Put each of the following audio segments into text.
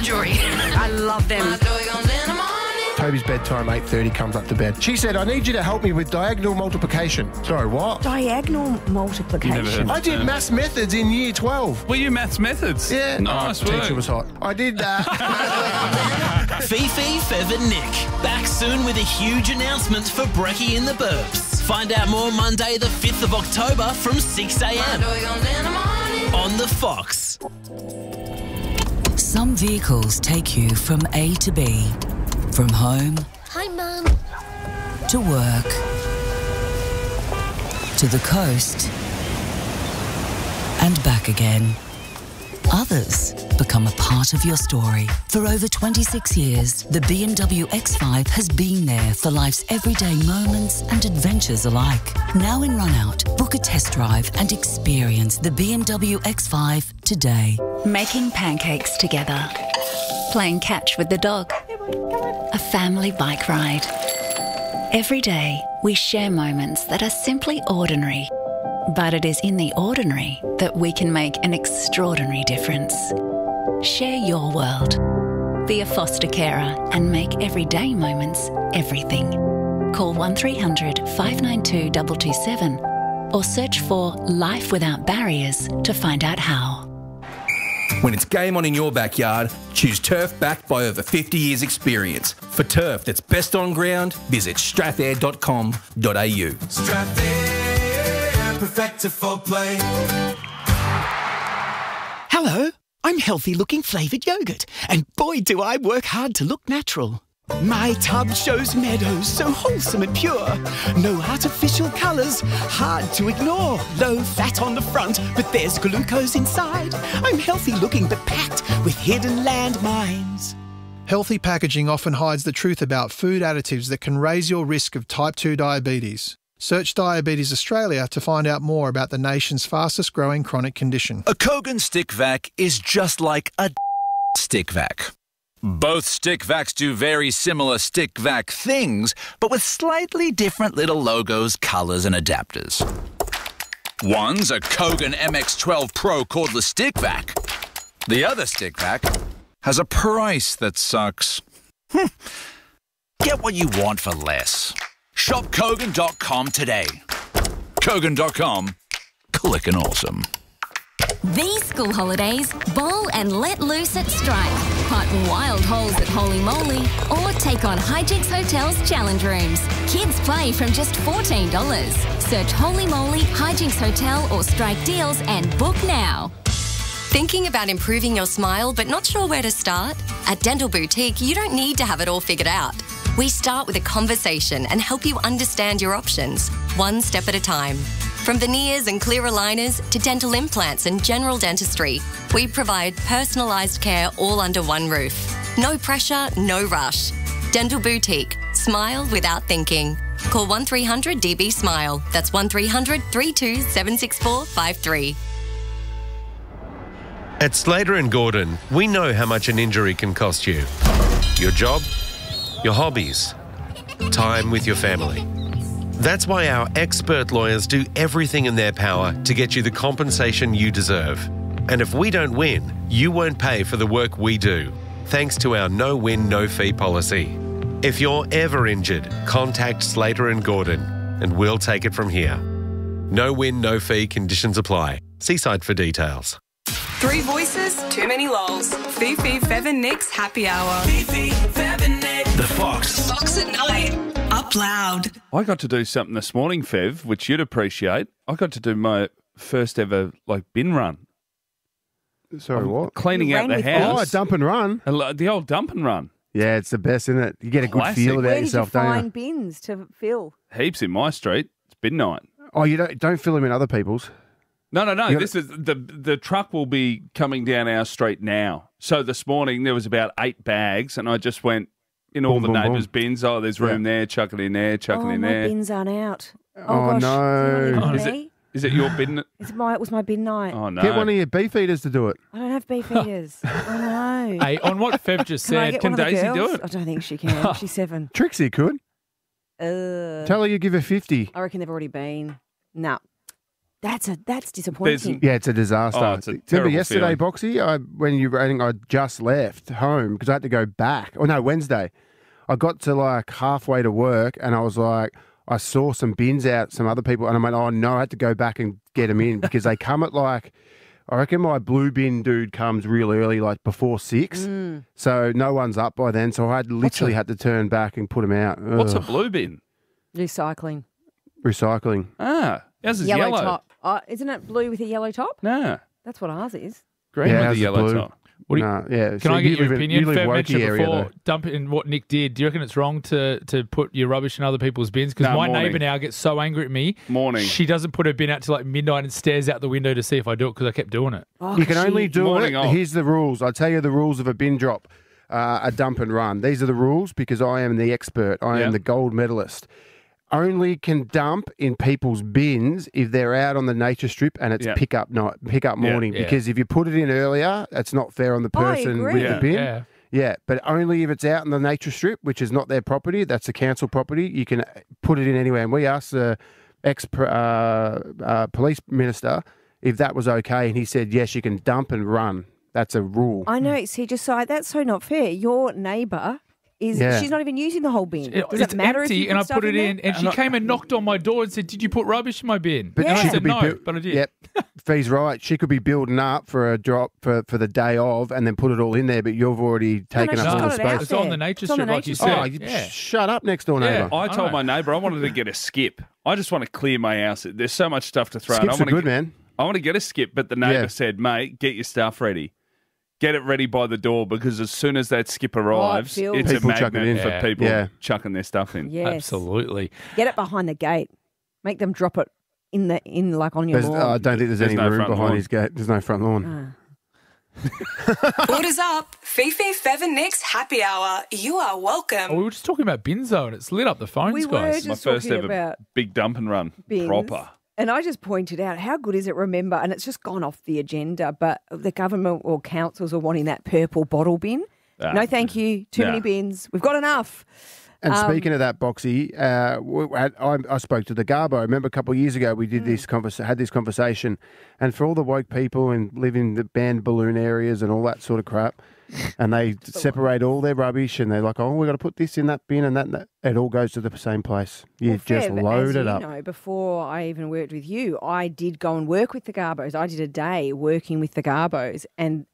Marjorie. I love them. Toby's bedtime, 8:30, comes up to bed. She said, I need you to help me with diagonal multiplication. Sorry, what? Diagonal multiplication. I did maths methods in year 12. Were you maths methods? Yeah. Nice work. Teacher was hot. I did that. Fifi, Fev and Nick. Back soon with a huge announcement for Brekkie in the Burbs. Find out more Monday the 5th of October from 6 a.m. on the Fox. Some vehicles take you from A to B. From home. Hi, Mum. To work. To the coast. And back again. Others become a part of your story. For over 26 years, the BMW X5 has been there for life's everyday moments and adventures alike. Now in Runout, book a test drive and experience the BMW X5 today. Making pancakes together. Playing catch with the dog. A family bike ride. Every day, we share moments that are simply ordinary. But it is in the ordinary that we can make an extraordinary difference. Share your world. Be a foster carer and make everyday moments everything. Call 1300 592 227 or search for Life Without Barriers to find out how. When it's game on in your backyard, choose turf backed by over 50 years' experience. For turf that's best on ground, visit strathair.com.au. Strathair, perfected for play. Hello, I'm Healthy Looking Flavoured Yogurt, and boy do I work hard to look natural. My tub shows meadows so wholesome and pure. No artificial colours, hard to ignore. Low fat on the front, but there's glucose inside. I'm healthy looking but packed with hidden landmines. Healthy packaging often hides the truth about food additives that can raise your risk of type 2 diabetes. Search Diabetes Australia to find out more about the nation's fastest growing chronic condition. A Kogan stick vac is just like a stick vac. Both stick vacs do very similar stick vac things, but with slightly different little logos, colours and adapters. One's a Kogan MX12 Pro cordless stick vac. The other stick vac has a price that sucks. Get what you want for less. Shop Kogan.com today. Kogan.com. Clickin' awesome. These school holidays, bowl and let loose at Strike. Putt wild holes at Holy Moly or take on Hijinks Hotel's challenge rooms. Kids play from just $14. Search Holy Moly, Hijinks Hotel or Strike deals and book now. Thinking about improving your smile but not sure where to start? At Dental Boutique, you don't need to have it all figured out. We start with a conversation and help you understand your options, one step at a time. From veneers and clear aligners to dental implants and general dentistry, we provide personalised care all under one roof. No pressure, no rush. Dental Boutique. Smile without thinking. Call 1300 DB Smile. That's 1300 32 764 53. At Slater and Gordon, we know how much an injury can cost you. Your job, your hobbies, time with your family. That's why our expert lawyers do everything in their power to get you the compensation you deserve. And if we don't win, you won't pay for the work we do, thanks to our no-win, no-fee policy. If you're ever injured, contact Slater and Gordon, and we'll take it from here. No-win, no-fee conditions apply. See site for details. Three voices, too many lols. Fifi, Fev and Nick's happy hour. Fifi, Fev and Nick. The Fox. Fox at night. Up loud. I got to do something this morning, Fev, which you'd appreciate. I got to do my first ever bin run. Sorry, what? Cleaning out the house. Oh, dump and run. The old dump and run. Yeah, it's the best, isn't it? You get a good feel about yourself, don't you? Where did you find bins to fill? Heaps in my street. It's bin night. Oh, you don't fill them in other people's? No. This is the truck will be coming down our street now. So this morning there was about 8 bags, and I just went in all the neighbours' bins. Oh, there's room there. Chuck it in there. Chuck it in there. My bins aren't out. Oh, gosh. no. Is it your bin? It was my bin night. Oh, no. Get one of your beef eaters to do it. I don't have beef eaters. Oh, no. Hey, on what Fev just said, can Daisy do it? I don't think she can. She's 7. Trixie could. Tell her you give her 50. I reckon they've already been. No. That's disappointing. Yeah, it's a disaster. Oh, it's a Remember terrible yesterday, feeling. Boxy, I just left home because I had to go back. Oh, no, Wednesday. I got to like halfway to work and I was like, I saw some bins out, some other people, and I went, oh, no, I had to go back and get them in because they come at like, I reckon my blue bin dude comes real early, like before 6. So no one's up by then. So I literally had to turn back and put them out. What's a Ugh. blue bin? Recycling. Recycling. Ah, ours is Yellow yellow. top. Isn't it blue with a yellow top? No. That's what ours is. Green Yeah, with ours a is yellow blue. top. What do you- No, yeah. Can So I get you your live in- opinion? you live Fev Wokie mentioned area, before though. dumping what Nick did. Do you reckon it's wrong to put your rubbish in other people's bins? Because No, my morning. neighbour now gets so angry at me. Morning. She doesn't put her bin out till like midnight and stares out the window to see if I do it because I kept doing it. You can only do Morning it. off. Here's the rules. I'll tell you the rules of a bin drop, a dump and run. These are the rules because I am the expert. I Yeah. am the gold medalist. Only can dump in people's bins if they're out on the nature strip and it's Yeah. pickup morning. Yeah. Because if you put it in earlier, it's not fair on the person agree. with Yeah. the bin. Yeah. Yeah, but only if it's out in the nature strip, which is not their property. That's the council property. You can put it in anywhere. And we asked the ex-police minister if that was okay, and he said yes, you can dump and run. That's a rule. I know. See, Josiah, that's so not fair. Your neighbour is Yeah. she's not even using the whole bin. Does It's it matter empty, if you and I stuff put it in, and she came and knocked on my door and said, "Did you put rubbish in my bin?" But and I she said could be no, built- but I did. Yep, Fee's right. She could be building up for a drop for the day of, and then put it all in there. But you've already taken she's up all got the it space. out It's on there. the nature It's on the strip, like nature you strip. said. Oh, you Yeah. shut up, next door Yeah. neighbour. I told know. my neighbour I wanted to get a skip. I just want to clear my house. There's so much stuff to throw. Skips I are want to good, man. I want to get a skip, but the neighbour Yeah. said, "Mate, get your stuff ready. Get it ready by the door because as soon as that skip arrives, feels- it's a People chuck it magnet in. for Yeah. people Yeah. chucking their stuff in." Yes. Absolutely. Get it behind the gate. Make them drop it in like on your I lawn. don't think there's any no room front behind lawn. his gate. There's no front lawn. Orders up. Fifi, Fev and Nick's happy hour. You are welcome. Oh, we were just talking about bins though, and it's lit up the phones, We were guys. just My first talking ever about big dump and run. bins. Proper. And I just pointed out how good is it, remember, and it's just gone off the agenda, but the government or councils are wanting that purple bottle bin. Ah. No, thank you. Too many Nah. bins. We've got enough. And speaking of that, Boxy, I spoke to the Garbo. Remember a couple of years ago we did had this conversation, and for all the woke people and live in the banned balloon areas and all that sort of crap, and they separate all their rubbish and they're like, oh, we've got to put this in that bin and that, and that. It all goes to the same place. You Well, just Fev, load as it you up. know, before I even worked with you, I did go and work with the Garbos. I did a day working with the Garbos, and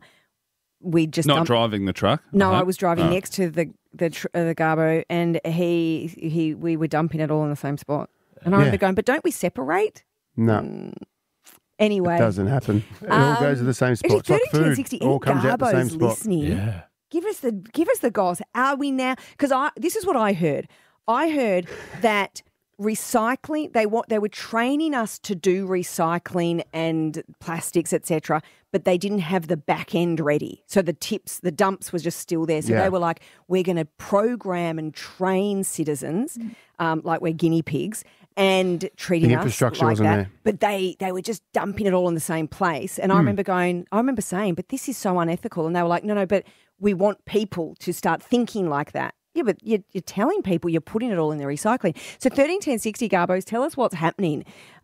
we just Not dumped- driving the truck? No, Uh-huh. I was driving Oh. next to the Garbo, and we were dumping it all in the same spot. And I remember going, but don't we separate? No, Anyway, it doesn't happen. It all goes to the same spot. It's like 32 and food. 60, All any comes out the same Garbos spot. listening, Yeah. give us the goss. Are we now? Because this is what I heard. I heard that recycling. They were training us to do recycling and plastics, etc. But they didn't have the back end ready. So the dumps was just still there. So Yeah. they were like, we're going to program and train citizens like we're guinea pigs and treating The us infrastructure like wasn't that. there. But they were just dumping it all in the same place. And I remember saying, but this is so unethical. And they were like, no, but we want people to start thinking like that. Yeah, but you're telling people you're putting it all in the recycling. So 13, 10, 60 Garbos, tell us what's happening.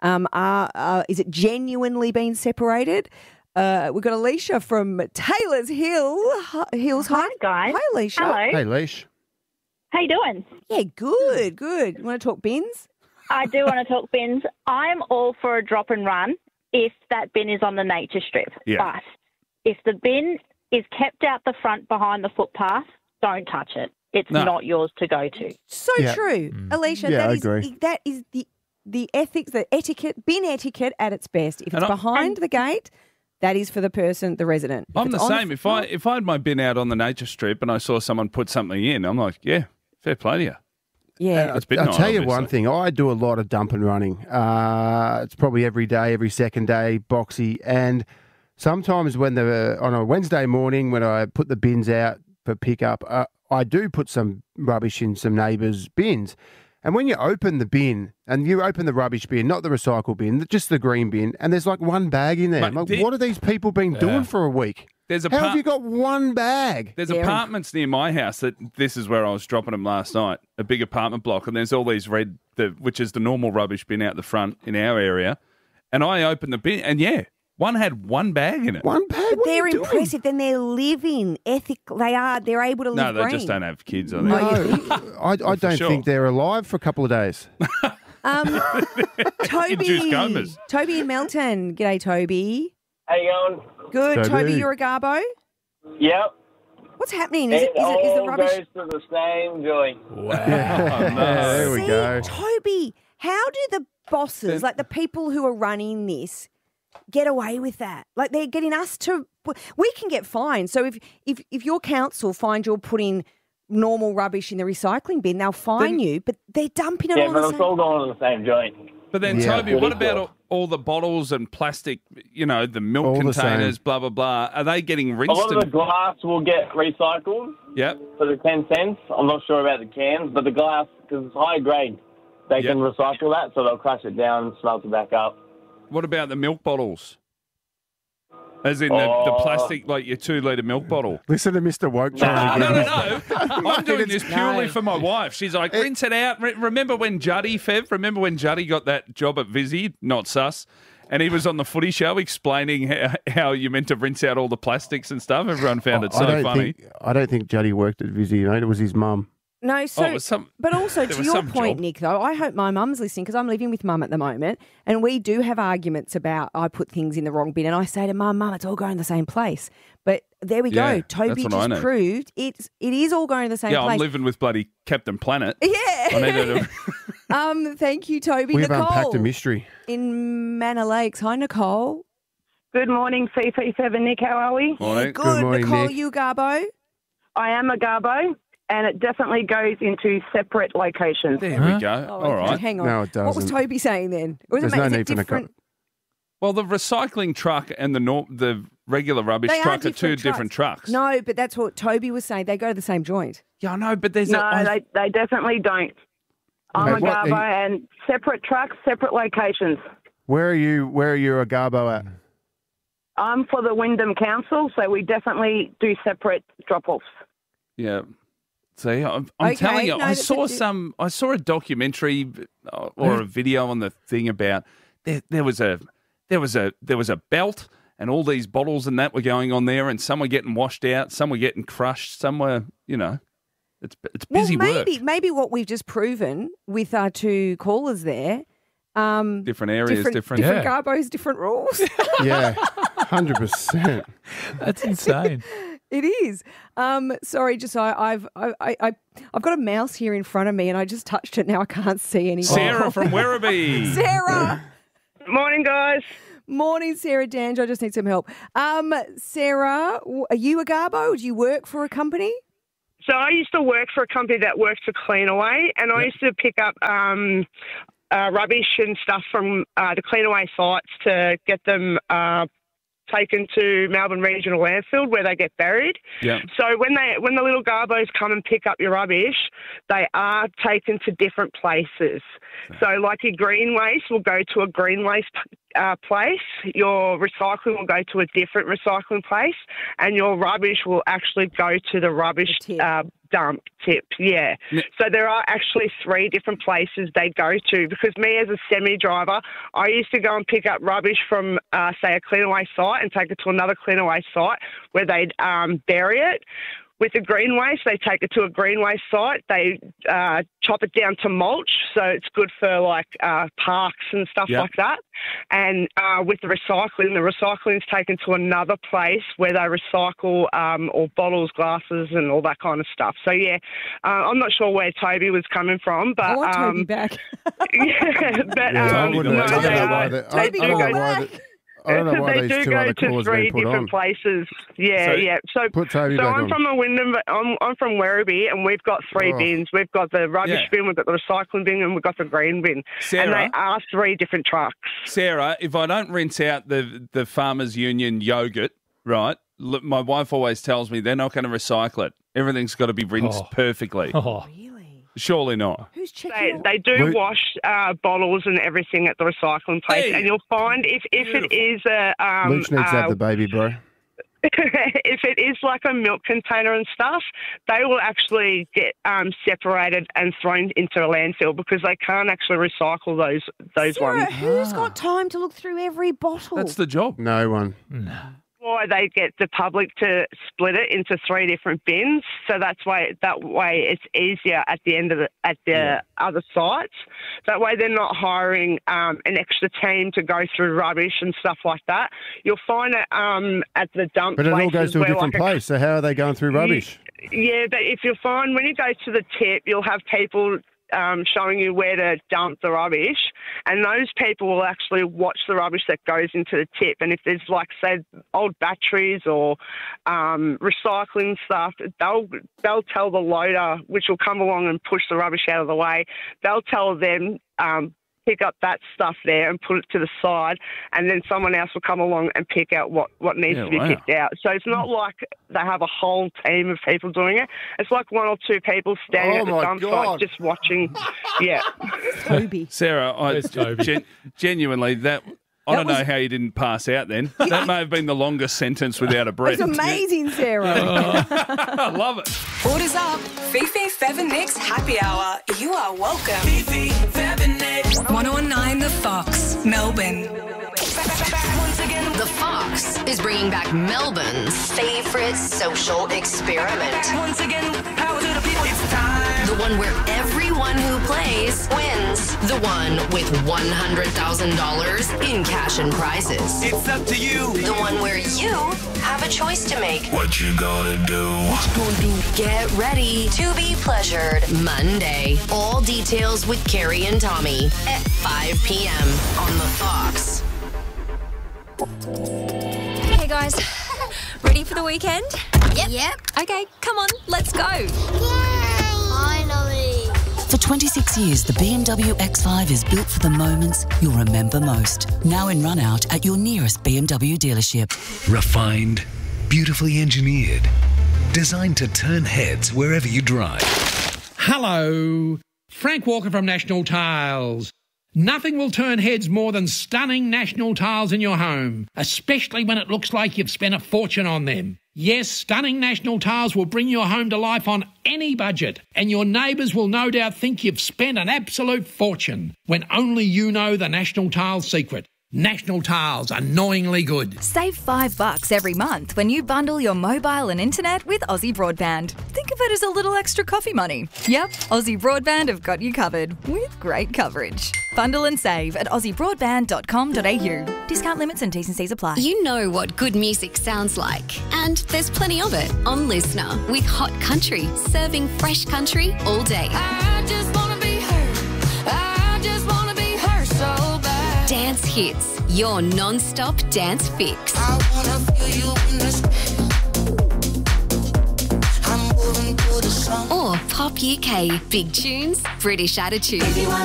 Is it genuinely being separated? We've got Alicia from Taylor's Hills. Hi, guys. Hi, Alicia. Hello. Hey, Leash. How you doing? Yeah, good. You want to talk bins? I do want to talk bins. I'm all for a drop and run if that bin is on the nature strip. Yeah. But if the bin is kept out the front behind the footpath, don't touch it. It's not yours to go to. So true, Alicia. Yeah, I that agree. is the ethics, the etiquette, bin etiquette at its best. If it's behind the gate, that is for the person, the resident. If I'm it's the on same. If I had my bin out on the nature strip and I saw someone put something in, I'm like, yeah, fair play to you. Yeah. It's bin I'll night, tell you obviously. one thing. I do a lot of dump and running. It's probably every day, every second day, Boxy. And sometimes on a Wednesday morning when I put the bins out for pickup, I do put some rubbish in some neighbours' bins. And when you open the bin, and you open the rubbish bin, not the recycle bin, just the green bin, and there's like one bag in there. Mate, I'm like, what have these people been doing for a week? There's How have you got one bag? There's apartments near my house that this is where I was dropping them last night, a big apartment block, and there's all these which is the normal rubbish bin out the front in our area, And I opened the bin, and one had one bag in it. One bag? But they're impressive. Then they're living ethical. They're able to No, live they green. just don't have kids on No, there. I don't sure. think they're alive for a couple of days. Induced comas. Toby in Melton. G'day, Toby. How you going? Good. Toby. Toby, you're a Garbo? Yep. What's happening? Is the all rubbish? goes to the same joint. There we See, go. Toby, how do the bosses, like the people who are running this, get away with that? Like they're getting us to. We can get fined. So if your council finds you're putting normal rubbish in the recycling bin, they'll fine you. But they're dumping it Yeah, all but the it's same. all going to the same joint. But then, Yeah. Toby, what about all the bottles and plastic, the milk All the containers, same. blah, blah, blah? Are they getting A rinsed? lot of the glass will get recycled Yep. for the 10 cents. I'm not sure about the cans, but the glass, because it's high grade, they can recycle that, so they'll crush it down and smelt it back up. What about the milk bottles? As in the plastic, like your 2-litre milk bottle. Listen to Mr. Woke trying to get us. No. I'm doing this purely for my wife. She's like, rinse it out. Remember when Juddy, Fev? Remember when Juddy got that job at Vizzy? Not sus. And he was on the footy show explaining how you're meant to rinse out all the plastics and stuff. Everyone found it so funny. I don't think Juddy worked at Vizzy, mate. It was his mum. No, so, it was but also there to was your some point, job. Nick, though, I hope my mum's listening because I'm living with mum at the moment and we do have arguments about I put things in the wrong bin and I say to mum, it's all going to the same place. But there we Yeah, go. Toby that's what I just know. proved it is all going to the same Yeah, place. I'm living with bloody Captain Planet. Yeah. I needed a... Thank you, Toby. We've Nicole unpacked a mystery. in Manor Lakes. Hi, Nicole. Good morning, CP7 Nick. How are we? Morning. Good. morning, Nicole, Nick. you Garbo? I am a Garbo, and it definitely goes into separate locations. There we go. Oh, All okay, right. hang on. No, it What was doesn't. Toby saying then? There's no need for different? Nicole. Well, the recycling truck and the regular rubbish They truck are two different trucks. No, but that's what Toby was saying. They go to the same joint. Yeah, I know, but there's No, they definitely don't. I'm Okay, a what are Garbo, and separate trucks, separate locations. Where are you a Garbo at? I'm for the Wyndham Council, so we definitely do separate drop-offs. Yeah. See, I'm Okay, telling you, no, I that's saw a documentary or a video on the thing about there was a belt and all these bottles and that were going on there, and some were getting washed out, some were getting crushed, some were, it's busy work. Maybe what we've just proven with our two callers there. Different areas, different Garbos, different rules. Yeah, 100%. That's insane. It is. Sorry, just I've got a mouse here in front of me, and I just touched it. Now I can't see anymore. Sarah from Werribee. Sarah. Morning, guys. Morning, Sarah Dange. I just need some help. Sarah, are you a Garbo? Do you work for a company? So I used to work for a company that works for Cleanaway, and I used to pick up rubbish and stuff from the Cleanaway sites to get them taken to Melbourne Regional Landfill where they get buried. Yeah. So when the little Garbos come and pick up your rubbish, they are taken to different places. So like your green waste will go to a green waste place, your recycling will go to a different recycling place, and your rubbish will actually go to the rubbish dump tip. Yeah. So there are actually 3 different places they go to, because me as a semi-driver, I used to go and pick up rubbish from, say, a Cleanaway site and take it to another Cleanaway site where they'd bury it. With the green waste, they take it to a green waste site. They chop it down to mulch, so it's good for like parks and stuff like that. And with the recycling is taken to another place where they recycle all bottles, glasses, and all that kind of stuff. So yeah, I'm not sure where Toby was coming from, but I want Toby back. yeah, but I don't know why they these do two go other to callers 3 been put different on. places. Yeah. So Put Toby back I'm on. from a Wyndham, I'm from Werribee, and we've got 3 Oh. bins. We've got the rubbish bin, we've got the recycling bin, and we've got the green bin. Sarah? And they are 3 different trucks. Sarah, if I don't rinse out the Farmers Union yogurt, right, look, my wife always tells me they're not going to recycle it. Everything's got to be rinsed perfectly. Oh. Surely not. Who's checking? They do wash bottles and everything at the recycling place, and you'll find if it is a Luch needs to have the baby, bro. if it is like a milk container and stuff, they will actually get separated and thrown into a landfill because they can't actually recycle those Sarah, ones. who's got time to look through every bottle? That's the job. No one. Why they get the public to split it into 3 different bins, so that way it's easier at the end of the other sites. That way they're not hiring an extra team to go through rubbish and stuff like that. You'll find it at the dump. But it all places goes to a where, different place. So how are they going through rubbish? Yeah, but if you find when you go to the tip, you'll have people showing you where to dump the rubbish, and those people will actually watch the rubbish that goes into the tip. And if there's, like, say, old batteries or recycling stuff, they'll tell the loader, which will come along and push the rubbish out of the way. They'll tell them pick up that stuff there and put it to the side, and then someone else will come along and pick out what needs to be picked out. So it's not like they have a whole team of people doing it. It's like 1 or 2 people standing at the dump site just watching. Yeah. Toby. Sarah, genuinely, I don't know how you didn't pass out then. That may have been the longest sentence without a breath. It's amazing, Sarah. I love it. Orders up. Fifi, Fev and Nick's Happy Hour. You are welcome. Fifi, Fev and Nick. 1019 The Fox, Melbourne. Once again, The Fox is bringing back Melbourne's favourite social experiment. Once again, power to the people. It's time. The one where everyone who plays wins. The one with $100,000 in cash and prizes. It's up to you. The one where you have a choice to make. What you gonna do? What you gonna do? Get ready to be pleasured Monday. All details with Carrie and Tommy at 5 p.m. on The Fox. Hey guys, ready for the weekend? Yep. Okay, come on, let's go. Finally. For 26 years, the BMW X5 is built for the moments you'll remember most. Now in run-out at your nearest BMW dealership. Refined, beautifully engineered, designed to turn heads wherever you drive. Hello, Frank Walker from National Tiles. Nothing will turn heads more than stunning National Tiles in your home, especially when it looks like you've spent a fortune on them. Yes, stunning National Tiles will bring your home to life on any budget, and your neighbours will no doubt think you've spent an absolute fortune, when only you know the National Tiles secret. National Tiles, annoyingly good. Save $5 every month when you bundle your mobile and internet with Aussie Broadband. Think of it as a little extra coffee money. Yep, Aussie Broadband have got you covered with great coverage. Bundle and save at aussiebroadband.com.au. Discount limits and T's and C's apply. You know what good music sounds like, and there's plenty of it on Listener with Hot Country, serving fresh country all day. I just wanna be heard. I just wanna be heard so bad. Dance hits, your non-stop dance fix. I wanna feel you in this. I'm moving to the song. Or Pop UK, big tunes, British attitude.